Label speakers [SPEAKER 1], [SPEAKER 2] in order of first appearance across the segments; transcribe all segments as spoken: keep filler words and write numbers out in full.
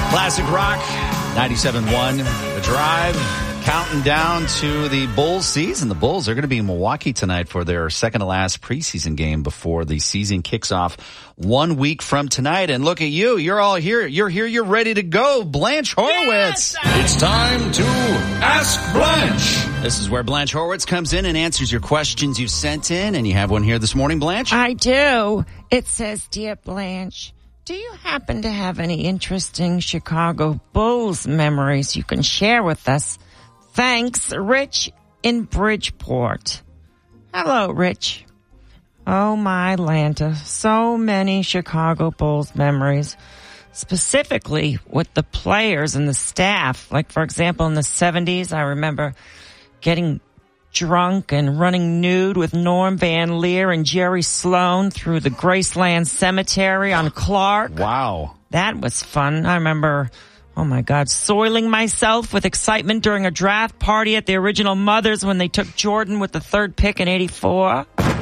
[SPEAKER 1] Classic Rock, ninety-seven point one, The Drive, counting down to the Bulls season. The Bulls are going to be in Milwaukee tonight for their second to last preseason game before the season kicks off one week from tonight. And look at you. You're all here. You're here. You're ready to go. Blanche Horowitz.
[SPEAKER 2] Yes! It's time to Ask Blanche.
[SPEAKER 1] This is where Blanche Horowitz comes in and answers your questions you sent in. And you have one here this morning, Blanche?
[SPEAKER 3] I do. It says, Dear Blanche, do you happen to have any interesting Chicago Bulls memories you can share with us? Thanks, Rich in Bridgeport. Hello, Rich. Oh, my Lanta. So many Chicago Bulls memories, specifically with the players and the staff. Like, for example, in the seventies, I remember getting drunk and running nude with Norm Van Leer and Jerry Sloan through the Graceland Cemetery on Clark.
[SPEAKER 1] Wow.
[SPEAKER 3] That was fun. I remember, oh my God, soiling myself with excitement during a draft party at the original Mothers when they took Jordan with the third pick in eighty-four.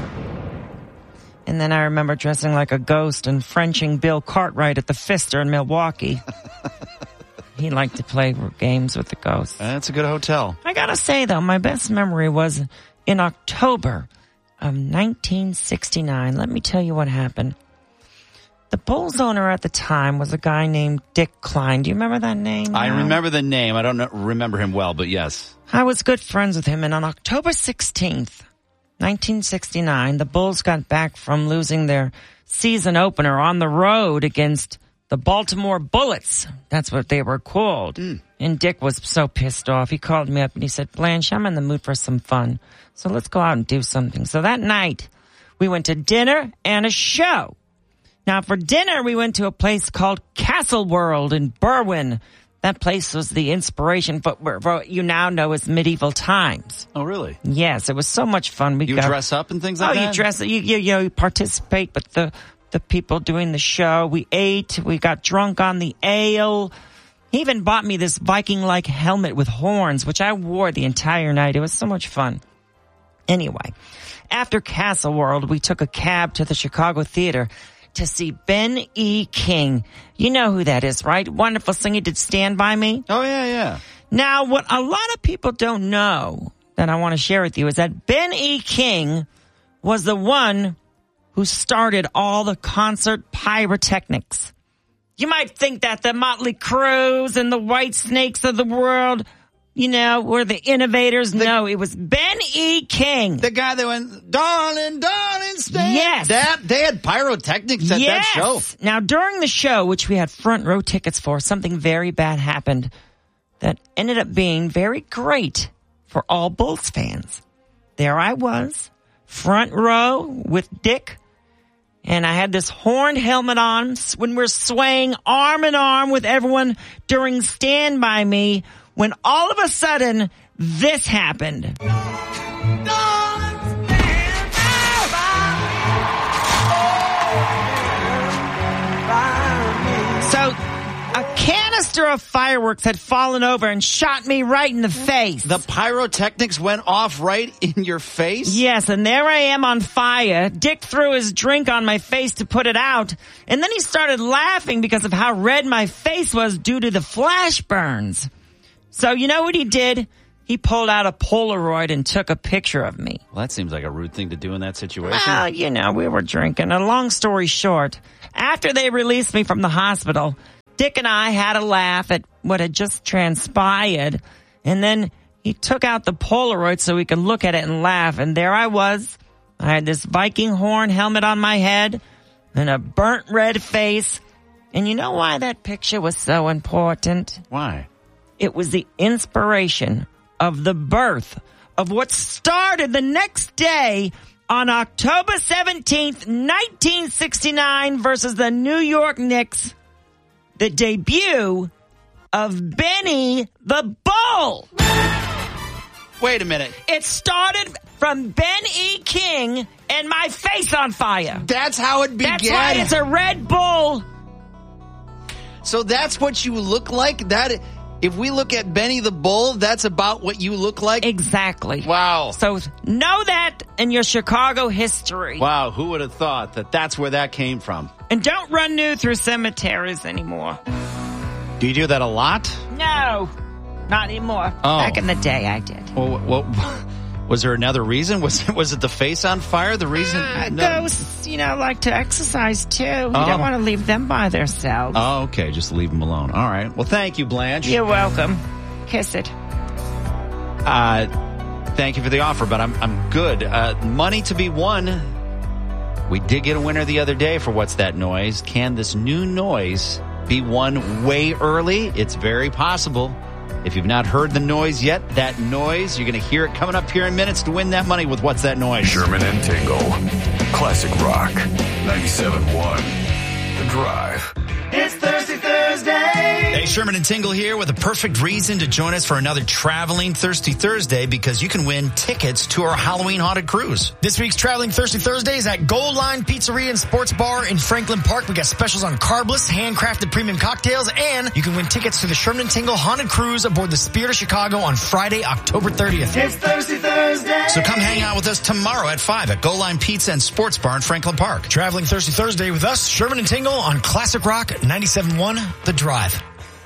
[SPEAKER 3] And then I remember dressing like a ghost and Frenching Bill Cartwright at the Pfister in Milwaukee. He liked to play games with the ghosts.
[SPEAKER 1] That's a good hotel.
[SPEAKER 3] I gotta say, though, my best memory was in October of nineteen sixty-nine. Let me tell you what happened. The Bulls owner at the time was a guy named Dick Klein. Do you remember that name?
[SPEAKER 1] I
[SPEAKER 3] now?
[SPEAKER 1] remember the name. I don't know, remember him well, but yes.
[SPEAKER 3] I was good friends with him, and on October sixteenth, nineteen sixty-nine, the Bulls got back from losing their season opener on the road against the Baltimore Bullets. That's what they were called. Mm. And Dick was so pissed off. He called me up and he said, Blanche, I'm in the mood for some fun. So let's go out and do something. So that night, we went to dinner and a show. Now, for dinner, we went to a place called Castle World in Berwyn. That place was the inspiration for what you now know as medieval times.
[SPEAKER 1] Oh, really?
[SPEAKER 3] Yes, it was so much fun. We
[SPEAKER 1] you
[SPEAKER 3] got,
[SPEAKER 1] dress up and things like
[SPEAKER 3] oh,
[SPEAKER 1] that?
[SPEAKER 3] Oh, you dress up. You, you, you, know, you participate with the, the people doing the show. We ate. We got drunk on the ale. He even bought me this Viking-like helmet with horns, which I wore the entire night. It was so much fun. Anyway, after Castle World, we took a cab to the Chicago Theater to see Ben E. King. You know who that is, right? Wonderful singer, did Stand By Me.
[SPEAKER 1] Oh, yeah, yeah.
[SPEAKER 3] Now, what a lot of people don't know that I want to share with you is that Ben E. King was the one who started all the concert pyrotechnics. You might think that the Motley Crues and the White Snakes of the world, you know, were the innovators. The, no, it was Ben E. King.
[SPEAKER 1] The guy that went, darling, darling, stay.
[SPEAKER 3] Yes.
[SPEAKER 1] That, they had pyrotechnics at
[SPEAKER 3] yes.
[SPEAKER 1] that show.
[SPEAKER 3] Now, during the show, which we had front row tickets for, something very bad happened that ended up being very great for all Bulls fans. There I was, front row with Dick, and I had this horned helmet on when we're swaying arm in arm with everyone during Stand By Me, when all of a sudden, this happened. So, a canister of fireworks had fallen over and shot me right in the face.
[SPEAKER 1] The pyrotechnics went off right in your face?
[SPEAKER 3] Yes, and there I am on fire. Dick threw his drink on my face to put it out, and then he started laughing because of how red my face was due to the flash burns. So you know what he did? He pulled out a Polaroid and took a picture of me.
[SPEAKER 1] Well, that seems like a rude thing to do in that situation.
[SPEAKER 3] Well, you know, we were drinking. And long story short, after they released me from the hospital, Dick and I had a laugh at what had just transpired. And then he took out the Polaroid so we could look at it and laugh. And there I was. I had this Viking horn helmet on my head and a burnt red face. And you know why that picture was so important?
[SPEAKER 1] Why?
[SPEAKER 3] It was the inspiration of the birth of what started the next day on October seventeenth, nineteen sixty-nine versus the New York Knicks, the debut of Benny the Bull.
[SPEAKER 1] Wait a minute.
[SPEAKER 3] It started from Ben E. King and my face on fire.
[SPEAKER 1] That's how it began.
[SPEAKER 3] That's why it's a Red Bull.
[SPEAKER 1] So that's what you look like? That... If we look at Benny the Bull, that's about what you look like?
[SPEAKER 3] Exactly.
[SPEAKER 1] Wow.
[SPEAKER 3] So know that in your Chicago history.
[SPEAKER 1] Wow, who would have thought that that's where that came from?
[SPEAKER 3] And don't run nude through cemeteries anymore.
[SPEAKER 1] Do you do that a lot?
[SPEAKER 3] No, not anymore.
[SPEAKER 1] Oh.
[SPEAKER 3] Back in the day, I did.
[SPEAKER 1] Well, well, was there another reason? Was it, was it the face on fire? The reason?
[SPEAKER 3] Uh,
[SPEAKER 1] no.
[SPEAKER 3] Ghosts, you know, like to exercise too. You
[SPEAKER 1] Oh.
[SPEAKER 3] don't want to leave them by themselves.
[SPEAKER 1] Oh, okay. Just leave them alone. All right. Well, thank you, Blanche.
[SPEAKER 3] You're welcome. Kiss it.
[SPEAKER 1] Uh, thank you for the offer, but I'm I'm good. Uh, money to be won. We did get a winner the other day for What's That Noise? Can this new noise be won way early? It's very possible. If you've not heard the noise yet, that noise, you're going to hear it coming up here in minutes to win that money with What's That Noise?
[SPEAKER 2] Sherman and Tingle. Classic Rock. ninety-seven point one. The Drive.
[SPEAKER 4] It's Thirsty Thursday.
[SPEAKER 1] Hey, Sherman and Tingle here with a perfect reason to join us for another Traveling Thirsty Thursday, because you can win tickets to our Halloween Haunted Cruise.
[SPEAKER 5] This week's Traveling Thirsty Thursday is at Gold Line Pizzeria and Sports Bar in Franklin Park. We got specials on carbless, handcrafted premium cocktails, and you can win tickets to the Sherman and Tingle Haunted Cruise aboard the Spirit of Chicago on Friday, October thirtieth.
[SPEAKER 4] It's Thirsty Thursday.
[SPEAKER 1] So come hang out with us tomorrow at five at Gold Line Pizza and Sports Bar in Franklin Park.
[SPEAKER 5] Traveling Thirsty Thursday with us, Sherman and Tingle on Classic Rock ninety-seven point one, The Drive.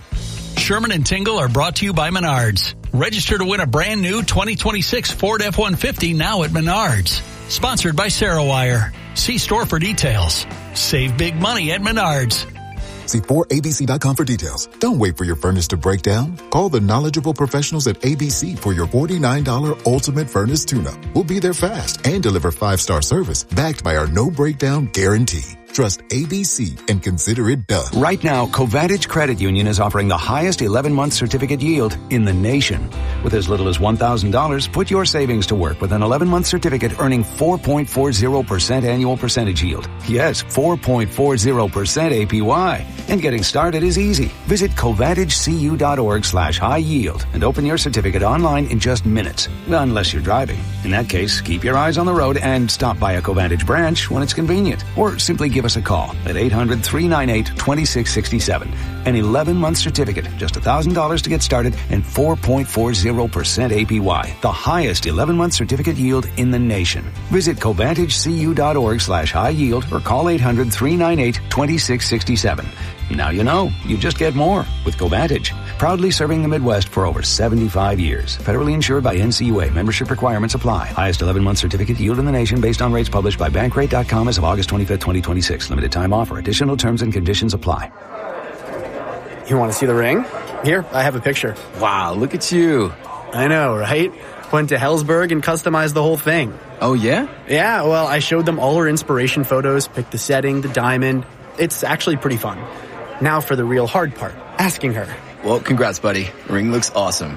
[SPEAKER 6] Sherman and Tingle are brought to you by Menards. Register to win a brand new twenty twenty-six Ford F one fifty now at Menards. Sponsored by Sarawire. See store for details. Save big money at Menards.
[SPEAKER 7] See four A B C dot com for details. Don't wait for your furnace to break down. Call the knowledgeable professionals at A B C for your forty-nine dollars Ultimate Furnace Tune-Up. We'll be there fast and deliver five-star service backed by our no breakdown guarantee. Trust A B C and consider it done.
[SPEAKER 8] Right now, Covantage Credit Union is offering the highest eleven-month certificate yield in the nation. With as little as one thousand dollars, put your savings to work with an eleven-month certificate earning four point four zero percent annual percentage yield. Yes, four point four zero percent A P Y. And getting started is easy. Visit covantagegu.org slash high yield and open your certificate online in just minutes. Unless you're driving. In that case, keep your eyes on the road and stop by a Covantage branch when it's convenient. Or simply give us a call at eight hundred, three nine eight, two six six seven. An eleven-month certificate, just one thousand dollars to get started, and four point four zero percent A P Y, the highest eleven-month certificate yield in the nation. Visit covantagegu.org slash high yield or call eight hundred, three nine eight, two six six seven. Now you know, you just get more with Covantage. Proudly serving the Midwest for over seventy-five years. Federally insured by N C U A. Membership requirements apply. Highest eleven-month certificate yield in the nation based on rates published by Bankrate dot com as of August twenty-fifth, twenty twenty-six. Limited time offer. Additional terms and conditions apply.
[SPEAKER 9] You want to see the ring? Here, I have a picture.
[SPEAKER 10] Wow, look at you.
[SPEAKER 9] I know, right? Went to Helzberg and customized the whole thing.
[SPEAKER 10] Oh, yeah?
[SPEAKER 9] Yeah, well, I showed them all her inspiration photos, picked the setting, the diamond. It's actually pretty fun. Now for the real hard part, asking her.
[SPEAKER 10] Well, congrats, buddy. The ring looks awesome.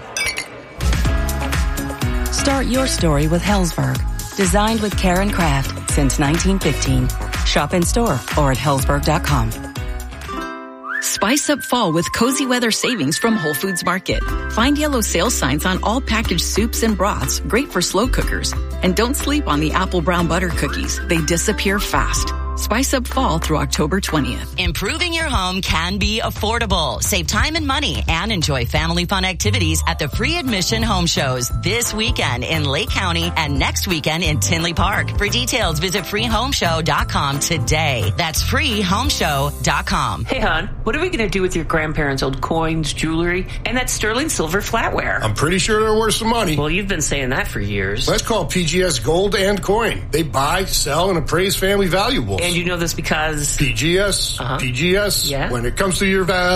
[SPEAKER 11] Start your story with Helzberg. Designed with care and craft since nineteen fifteen. Shop in store or at helzberg dot com.
[SPEAKER 12] Spice up fall with cozy weather savings from Whole Foods Market. Find yellow sales signs on all packaged soups and broths, great for slow cookers. And don't sleep on the apple brown butter cookies. They disappear fast. Spice up fall through October twentieth.
[SPEAKER 13] Improving your home can be affordable. Save time and money and enjoy family fun activities at the free admission home shows this weekend in Lake County and next weekend in Tinley Park. For details, visit free home show dot com today. That's free home show dot com.
[SPEAKER 14] Hey, hon, what are we going to do with your grandparents' old coins, jewelry, and that sterling silver flatware?
[SPEAKER 15] I'm pretty sure they're worth some money.
[SPEAKER 14] Well, you've been saying that for years.
[SPEAKER 15] Let's call P G S Gold and Coin. They buy, sell, and appraise family valuables.
[SPEAKER 14] And you know this because...
[SPEAKER 15] P G S.
[SPEAKER 14] Uh-huh.
[SPEAKER 15] P G S.
[SPEAKER 14] Yeah?
[SPEAKER 15] When it comes to your value.